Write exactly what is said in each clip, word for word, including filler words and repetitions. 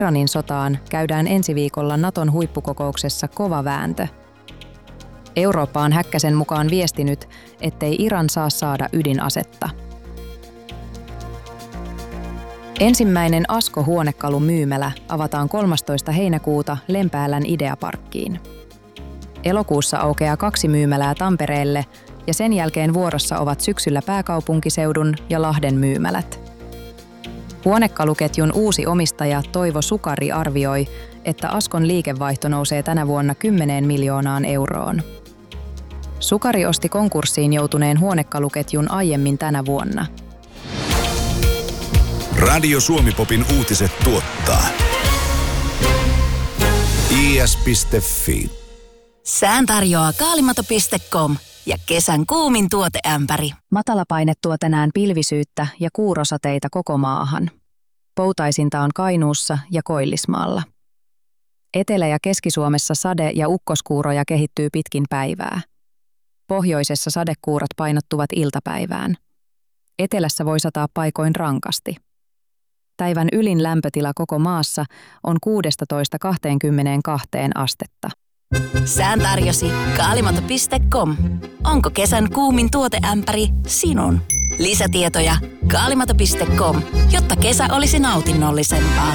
Iranin sotaan käydään ensi viikolla Naton huippukokouksessa kova vääntö. Eurooppa on Häkkäsen mukaan viestinyt, ettei Iran saa saada ydinasetta. Ensimmäinen Asko-huonekalumyymälä avataan kolmastoista heinäkuuta Lempäälän Ideaparkkiin. Elokuussa aukeaa kaksi myymälää Tampereelle ja sen jälkeen vuorossa ovat syksyllä pääkaupunkiseudun ja Lahden myymälät. Huonekaluketjun uusi omistaja Toivo Sukari arvioi, että Askon liikevaihto nousee tänä vuonna kymmeneen miljoonaan euroon. Sukari osti konkurssiin joutuneen huonekaluketjun aiemmin tänä vuonna. Radio Suomi-popin uutiset tuottaa i s piste f i. Sään tarjoaa kaalimato piste com ja kesän kuumin tuoteämpäri. Matalapaine tuo tänään pilvisyyttä ja kuurosateita koko maahan. Poutaisinta on Kainuussa ja Koillismaalla. Etelä- ja Keski-Suomessa sade- ja ukkoskuuroja kehittyy pitkin päivää. Pohjoisessa sadekuurat painottuvat iltapäivään. Etelässä voi sataa paikoin rankasti. Päivän ylin lämpötila koko maassa on kuusitoista kaksikymmentäkaksi astetta. Sään tarjosi kaalimato piste com. Onko kesän kuumin tuoteämpäri sinun? Lisätietoja kaalimato piste com, jotta kesä olisi nautinnollisempaa.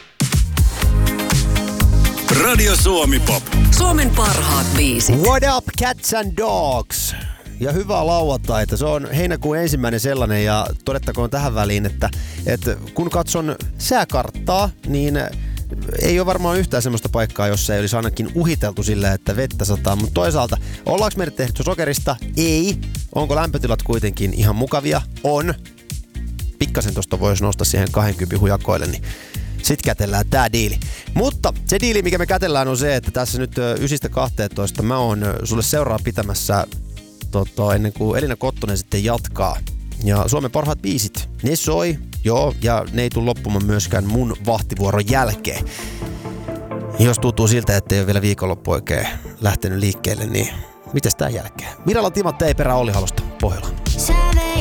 Radio Suomi-pop. Suomen parhaat biisit. What up, cats and dogs? Ja hyvää lauantaita. Se on heinäkuun ensimmäinen sellainen ja todettakoon tähän väliin, että, että kun katson sääkarttaa, niin ei ole varmaan yhtään semmoista paikkaa, jossa ei olisi ainakin uhiteltu sillä, että vettä sataa. Mutta toisaalta, ollaanko meidät tehty sokerista? Ei. Onko lämpötilat kuitenkin ihan mukavia? On. Pikkasen tosta voisi nostaa siihen kaksikymmentä hujakoille, niin sit kätellään tää diili. Mutta se diili, mikä me kätellään, on se, että tässä nyt yhdestä kahteentoista mä oon sulle seuraa pitämässä tota, ennen kuin Elina Kottonen sitten jatkaa. Ja Suomen parhaat biisit, ne soi, joo, ja ne ei tule loppumaan myöskään mun vahtivuoron jälkeen. Jos tuntuu siltä, ettei ole vielä viikonloppu oikein lähtenyt liikkeelle, niin mitäs tää jälkeen? Miralla Timo Teiperä Olli Halosta Pohjola.